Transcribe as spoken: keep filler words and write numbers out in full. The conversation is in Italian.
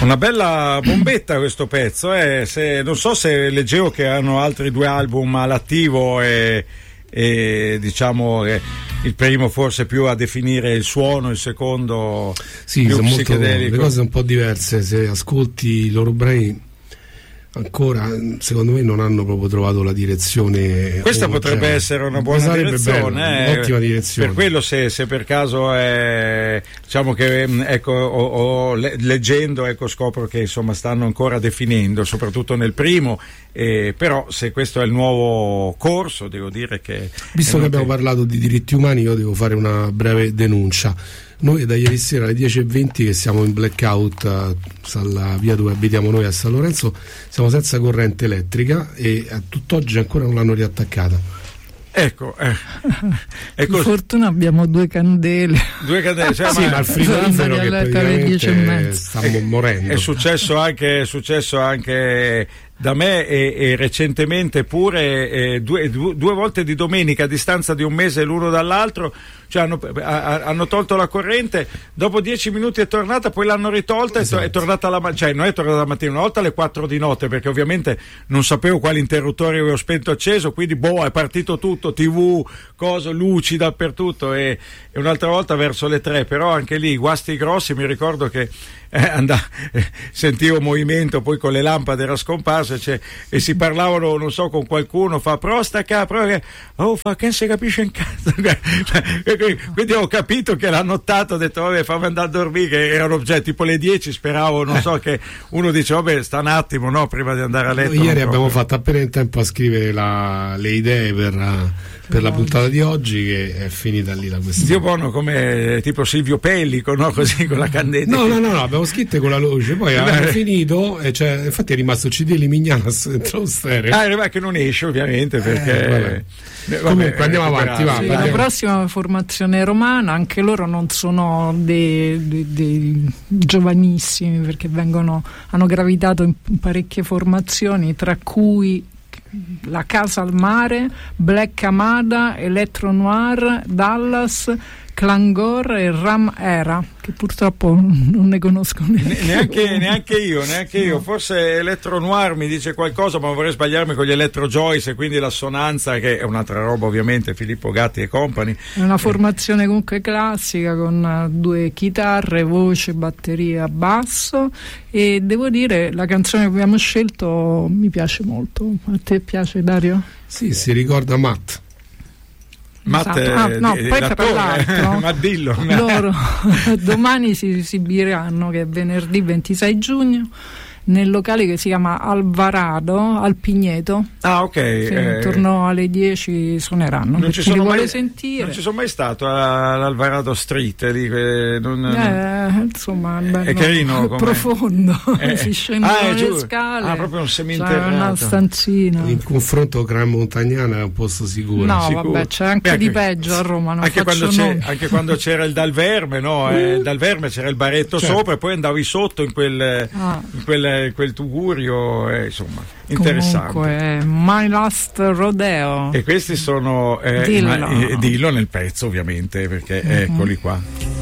Una bella bombetta questo pezzo, eh. Se, non so se leggevo che hanno altri due album all'attivo e, e diciamo eh, il primo forse più a definire il suono, il secondo sì, più sono psichedelico. Molto, le cose un po' diverse, se ascolti i loro brani ancora secondo me non hanno proprio trovato la direzione. Questa potrebbe essere una buona direzione, bello, eh. ottima direzione. Per quello se, se per caso è, diciamo che ecco o, o, leggendo ecco scopro che insomma stanno ancora definendo, soprattutto nel primo, eh, però se questo è il nuovo corso devo dire che visto che abbiamo parlato di diritti umani io devo fare una breve denuncia. Noi da ieri sera alle dieci e venti che siamo in blackout alla via dove abitiamo noi a San Lorenzo, siamo senza corrente elettrica e a tutt'oggi ancora non l'hanno riattaccata. Ecco, eh. Per fortuna abbiamo due candele. Due candele, cioè, sì, ma, ma il frigorifero che praticamente stiamo morendo. È successo anche, è successo anche da me e, e recentemente pure eh, due, due, due volte di domenica a distanza di un mese l'uno dall'altro, cioè hanno, a, hanno tolto la corrente, dopo dieci minuti è tornata, poi l'hanno ritolta, esatto. è, to- è tornata la cioè non è tornata la mattina, una volta alle quattro di notte, perché ovviamente non sapevo quali interruttori avevo spento acceso, quindi boh, è partito tutto, tivù, cosa, luci dappertutto, e, e un'altra volta verso le tre, però anche lì guasti grossi. Mi ricordo che eh, andà, eh, sentivo movimento, poi con le lampade era scomparso, cioè, e si parlavano, non so, con qualcuno, fa però sta qua, però, oh fa che si capisce in casa. Quindi ho capito che l'hanno nottato, ho detto vabbè fammi andare a dormire, che erano cioè, tipo le dieci, speravo, non so, che uno dice vabbè sta un attimo, no, prima di andare a letto. Ieri abbiamo fatto appena in tempo a scrivere la, le idee per, per la puntata di oggi, che è finita lì la questione. Dio buono, come tipo Silvio Pellico, no? Così con la candela. No, no, no, no, abbiamo scritte con la luce, poi abbiamo finito e cioè, infatti è rimasto il C D Limignanas dentro lo stereo. Ah, ma che non esce ovviamente perché... Eh, vabbè. Comunque andiamo avanti, va, sì, la prossima formazione romana, anche loro non sono dei, dei, dei giovanissimi, perché vengono, hanno gravitato in parecchie formazioni, tra cui la Casa al Mare, Black Amada, Electro Noir, Dallas, Clangor e Ram Era, che purtroppo non ne conosco neanche, neanche, neanche io, neanche io. Forse Electro Noir mi dice qualcosa, ma vorrei sbagliarmi con gli Electro Joyce, e quindi l'assonanza, che è un'altra roba ovviamente, Filippo Gatti e compagni. È una formazione comunque classica con due chitarre, voce, batteria, basso, e devo dire la canzone che abbiamo scelto mi piace molto. A te piace, Dario? Sì, si ricorda Matt. Esatto. Ah, no, poi tra l'altro ma dillo, loro domani si esibiranno, che è venerdì ventisei giugno, nel locale che si chiama Alvarado al Pigneto. Ah, ok. Sì, eh, intorno alle dieci suoneranno. Non ci sono li vuole mai, sentire. Non ci sono mai stato all'Alvarado Street lì, non, eh, insomma, è carino, profondo. Eh, si scendono ah, le scale. Ah, proprio un seminterrato. C'è una stanzina. In confronto con Gran Montagnana è un posto sicuro. No, sicuro. Vabbè, c'è anche, anche di peggio a Roma. Non anche, quando c'è, anche quando c'era il Dalverme, no? Eh, il Dalverme c'era il baretto certo. sopra, e poi andavi sotto in quel, ah. in quel, quel tugurio, eh, insomma, interessante. Comunque, è My Last Rodeo. E questi sono eh, Dillo. Ma, eh, dillo nel pezzo, ovviamente, perché mm-hmm. eccoli qua.